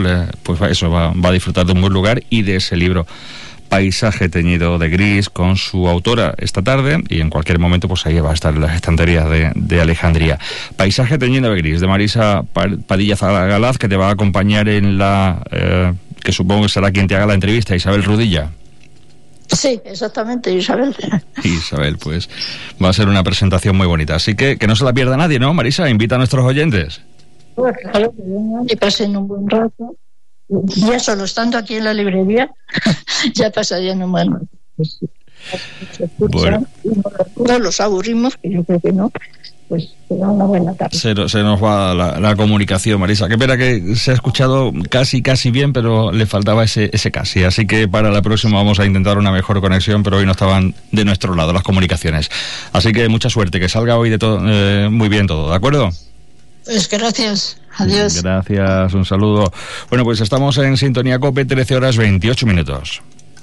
pues eso, va a disfrutar de un buen lugar y de ese libro Paisaje teñido de gris, con su autora esta tarde, y en cualquier momento pues ahí va a estar en las estanterías de Alejandría. Paisaje teñido de gris, de Marisa Padilla Zaragalaz, que te va a acompañar en la que supongo que será quien te haga la entrevista, Isabel Rudilla. Sí, exactamente, Isabel. Isabel, pues va a ser una presentación muy bonita, así que no se la pierda nadie, ¿no, Marisa? Invita a nuestros oyentes. Pues claro, que vengan y pasen un buen rato. Ya solo estando aquí en la librería, ya pasarían un buen rato. Bueno. No los aburrimos, que yo creo que no, pues será una buena tarde. Se nos va la comunicación, Marisa. Qué pena que se ha escuchado casi bien, pero le faltaba ese casi. Así que para la próxima vamos a intentar una mejor conexión, pero hoy no estaban de nuestro lado las comunicaciones. Así que mucha suerte, que salga hoy de todo muy bien todo, ¿de acuerdo? Pues gracias. Adiós. Gracias, un saludo. Bueno, pues estamos en Sintonía COPE, 13 horas 28 minutos.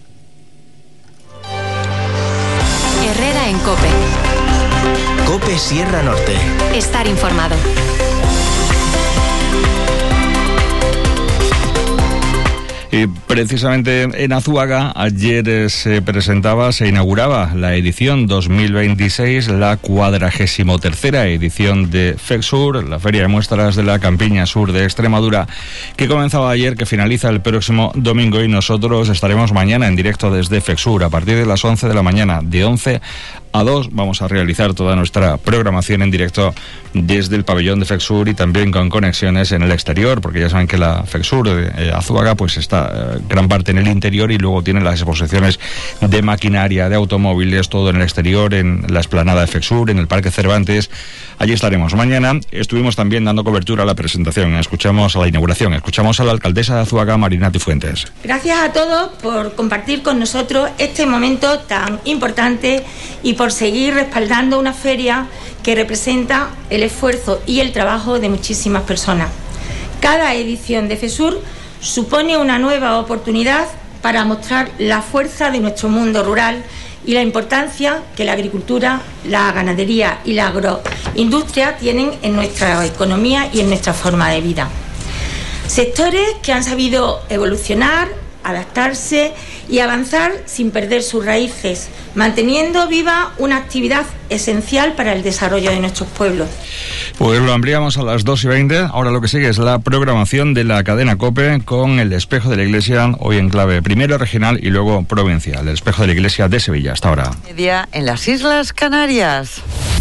Herrera en COPE. COPE Sierra Norte. Estar informado. Y precisamente en Azuaga ayer se inauguraba la edición 2026, la 43ª edición de FECSUR, la Feria de Muestras de la Campiña Sur de Extremadura, que comenzaba ayer, que finaliza el próximo domingo, y nosotros estaremos mañana en directo desde FECSUR a partir de las 11 de la mañana, de 11 a 2 vamos a realizar toda nuestra programación en directo desde el pabellón de FECSUR y también con conexiones en el exterior, porque ya saben que la FECSUR de Azuaga pues está gran parte en el interior y luego tiene las exposiciones de maquinaria, de automóviles, todo en el exterior, en la explanada de FECSUR, en el Parque Cervantes. Allí estaremos mañana. Estuvimos también dando cobertura a la presentación, escuchamos a la inauguración, escuchamos a la alcaldesa de Azuaga, Marinati Fuentes. Gracias a todos por compartir con nosotros este momento tan importante y por seguir respaldando una feria que representa el esfuerzo y el trabajo de muchísimas personas. Cada edición de FECSUR supone una nueva oportunidad para mostrar la fuerza de nuestro mundo rural y la importancia que la agricultura, la ganadería y la agroindustria tienen en nuestra economía y en nuestra forma de vida. Sectores que han sabido evolucionar, adaptarse y avanzar sin perder sus raíces, manteniendo viva una actividad esencial para el desarrollo de nuestros pueblos. Pues lo ampliamos a las 2:20. Ahora lo que sigue es la programación de la cadena COPE con el Espejo de la Iglesia, hoy en clave primero regional y luego provincial. El Espejo de la Iglesia de Sevilla, hasta ahora. Media en las Islas Canarias.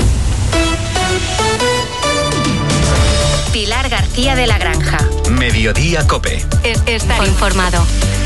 Pilar García de la Granja. Mediodía COPE. Estar informado.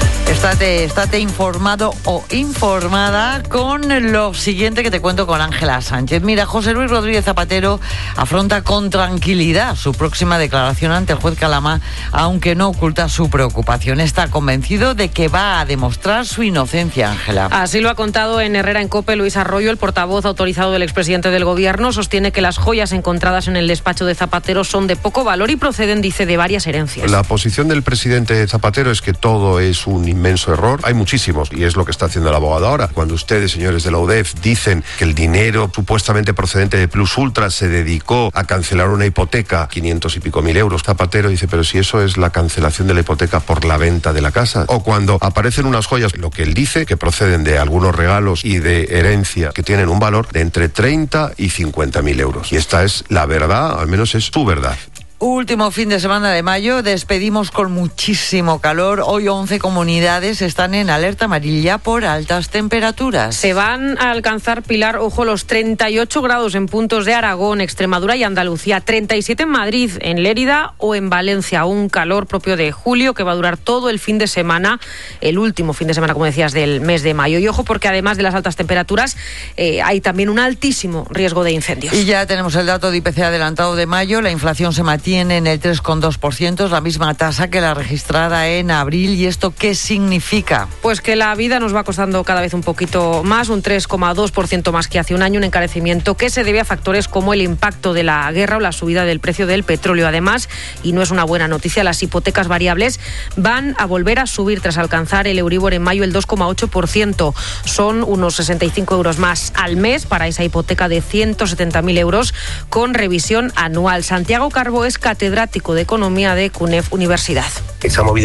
Estate informado o informada con lo siguiente que te cuento con Ángela Sánchez. Mira, José Luis Rodríguez Zapatero afronta con tranquilidad su próxima declaración ante el juez Calama, aunque no oculta su preocupación. Está convencido de que va a demostrar su inocencia, Ángela. Así lo ha contado en Herrera en COPE Luis Arroyo, el portavoz autorizado del expresidente del Gobierno. Sostiene que las joyas encontradas en el despacho de Zapatero son de poco valor y proceden, dice, de varias herencias. La posición del presidente Zapatero es que todo es un inmenso error. Hay muchísimos, y es lo que está haciendo el abogado ahora. Cuando ustedes, señores de la UDEF, dicen que el dinero supuestamente procedente de Plus Ultra se dedicó a cancelar una hipoteca, 500 y pico mil euros, Zapatero dice, pero si eso es la cancelación de la hipoteca por la venta de la casa. O cuando aparecen unas joyas, lo que él dice, que proceden de algunos regalos y de herencia que tienen un valor de entre 30 y 50 mil euros. Y esta es la verdad, al menos es su verdad. Último fin de semana de mayo, despedimos con muchísimo calor. Hoy 11 comunidades están en alerta amarilla por altas temperaturas. Se van a alcanzar, Pilar, ojo, los 38 grados en puntos de Aragón, Extremadura y Andalucía, 37 en Madrid, en Lérida o en Valencia. Un calor propio de julio que va a durar todo el fin de semana, el último fin de semana, como decías, del mes de mayo. Y ojo, porque además de las altas temperaturas, hay también un altísimo riesgo de incendios. Y ya tenemos el dato de IPC adelantado de mayo. La inflación se mantiene en el 3,2%, la misma tasa que la registrada en abril. ¿Y esto qué significa? Pues que la vida nos va costando cada vez un poquito más, un 3,2% más que hace un año, un encarecimiento que se debe a factores como el impacto de la guerra o la subida del precio del petróleo. Además, y no es una buena noticia, las hipotecas variables van a volver a subir tras alcanzar el Euribor en mayo el 2,8%. Son unos 65 euros más al mes para esa hipoteca de 170.000 euros con revisión anual. Santiago Carbo es catedrático de Economía de CUNEF Universidad. Esa movida